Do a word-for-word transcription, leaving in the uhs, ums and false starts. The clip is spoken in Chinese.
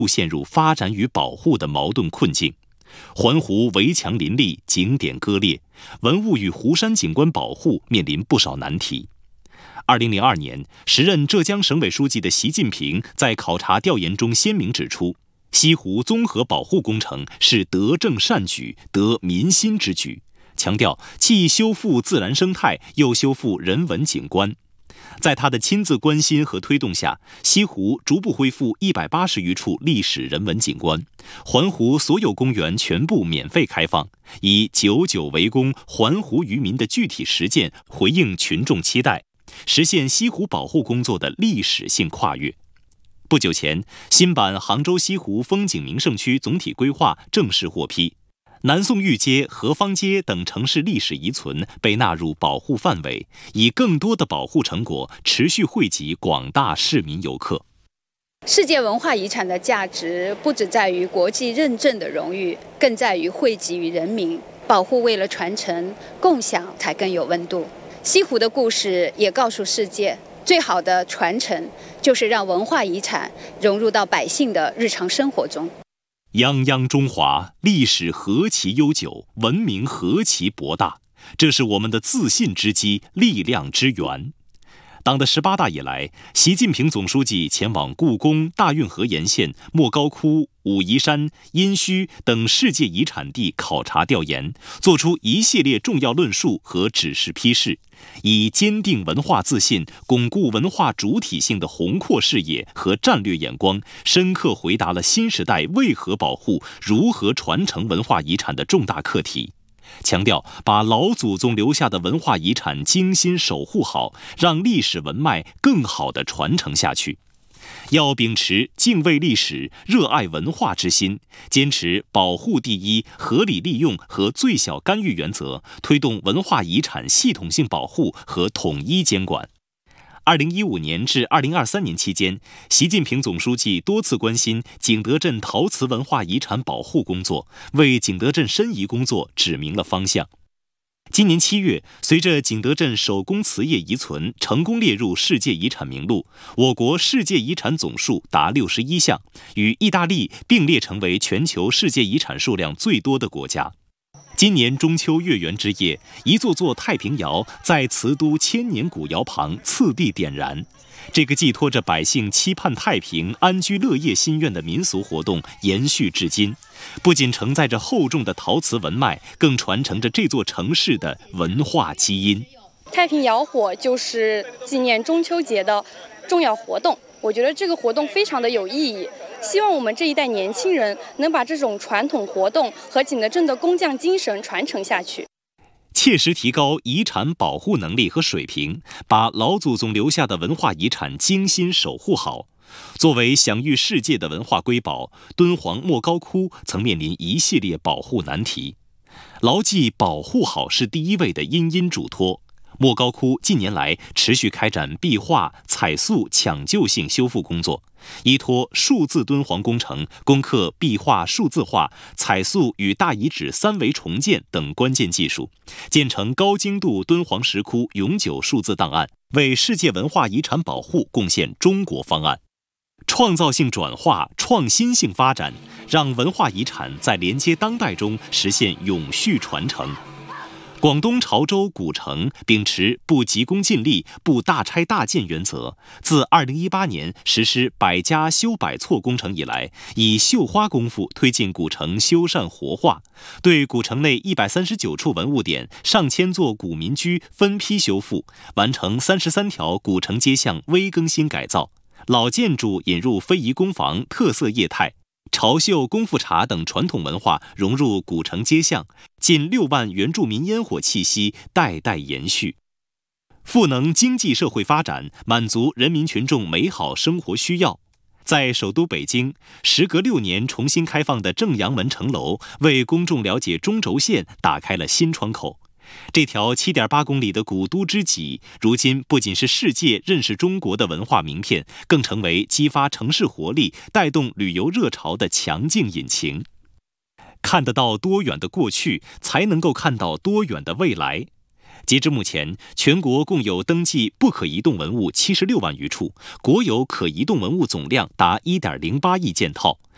陷入发展与保护的矛盾困境。环湖围墙林立，景点割裂，文物与湖山景观保护面临不少难题。二零零二年，时任浙江省委书记的习近平在考察调研中鲜明指出，西湖综合保护工程是德政善举、得民心之举，强调既修复自然生态，又修复人文景观。在他的亲自关心和推动下，西湖逐步恢复一百八十余处历史人文景观，环湖所有公园全部免费开放，以久久为功环湖渔民的具体实践回应群众期待，实现西湖保护工作的历史性跨越。不久前，新版杭州西湖风景名胜区总体规划正式获批，南宋御街、河坊街等城市历史遗存被纳入保护范围，以更多的保护成果持续惠及广大市民游客。 世界文化遗产的价值不只在于国际认证的荣誉，更在于惠及于人民。保护为了传承、共享才更有温度。西湖的故事也告诉世界，最好的传承就是让文化遗产融入到百姓的日常生活中。 泱泱中华，历史何其悠久，文明何其博大，这是我们的自信之基，力量之源。党的十八大以来，习近平总书记前往故宫、大运河沿线、莫高窟、武夷山、殷墟等世界遗产地考察调研，作出一系列重要论述和指示批示，以坚定文化自信、巩固文化主体性的宏阔视野和战略眼光，深刻回答了新时代为何保护、如何传承文化遗产的重大课题。强调把老祖宗留下的文化遗产精心守护好，让历史文脉更好地传承下去。要秉持敬畏历史、热爱文化之心，坚持保护第一、合理利用和最小干预原则，推动文化遗产系统性保护和统一监管。二零一五年至二零二三年期间，习近平总书记多次关心景德镇陶瓷文化遗产保护工作，为景德镇申遗工作指明了方向。今年七月，随着景德镇手工瓷业遗存成功列入世界遗产名录，我国世界遗产总数达六十一项，与意大利并列成为全球世界遗产数量最多的国家。今年中秋月圆之夜，一座座太平窑在瓷都千年古窑旁次第点燃。这个寄托着百姓期盼太平、安居乐业心愿的民俗活动延续至今，不仅承载着厚重的陶瓷文脉，更传承着这座城市的文化基因。 太平窑火就是纪念中秋节的重要活动，我觉得这个活动非常的有意义。希望我们这一代年轻人能把这种传统活动和景德镇的工匠精神传承下去， 切实提高遗产保护能力和水平，把老祖宗留下的文化遗产精心守护好。作为享誉世界的文化瑰宝，敦煌莫高窟曾面临一系列保护难题，牢记保护好是第一位的殷殷嘱托。莫高窟近年来持续开展壁画、彩塑抢救性修复工作，依托数字敦煌工程，攻克壁画数字化、彩塑与大遗址三维重建等关键技术，建成高精度敦煌石窟永久数字档案，为世界文化遗产保护贡献中国方案。创造性转化、创新性发展，让文化遗产在连接当代中实现永续传承。广东潮州古城秉持不急功近利、不大拆大建原则，自二零一八年实施百家修百错工程以来，以绣花功夫推进古城修缮活化，对古城内一百三十九处文物点、上千座古民居分批修复，完成三十三条古城街巷微更新改造，老建筑引入非遗工坊特色业态。潮绣、功夫茶等传统文化融入古城街巷，近六万原住民烟火气息代代延续。赋能经济社会发展，满足人民群众美好生活需要。在首都北京，时隔六年重新开放的正阳门城楼，为公众了解中轴线打开了新窗口。这条 七点八公里的古都之脊，如今不仅是世界认识中国的文化名片，更成为激发城市活力、带动旅游热潮的强劲引擎。看得到多远的过去，才能够看到多远的未来。截至目前，全国共有登记不可移动文物七十六万余处，国有可移动文物总量达 一点零八亿件套，